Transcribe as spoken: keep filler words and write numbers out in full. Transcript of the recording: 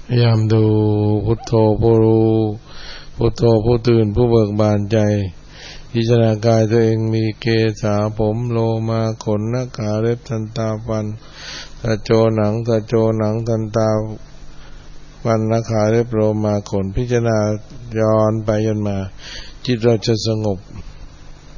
พยายามดูพุทโธผู้รู้พุทโธผู้ตื่นผู้เบิกบานใจพิจารณากายตัวเองมีเกศาผมโลมาขนหน้าขาเล็บทันตาฟันตาโจหนังตาโจหนังทันตาฟันหน้าขาเล็บโลมาขนพิจารณาย้อนไปย้อนมาจิตเราจะสงบ